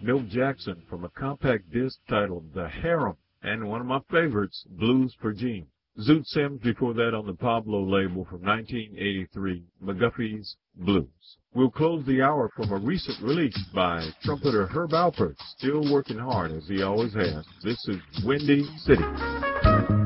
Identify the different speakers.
Speaker 1: Milt Jackson from a compact disc titled The Harem, and one of my favorites, Blues for Jean. Zoot Sims before that on the Pablo label from 1983, McGuffey's Blues. We'll close the hour from a recent release by trumpeter Herb Alpert, still working hard as he always has. This is Windy City.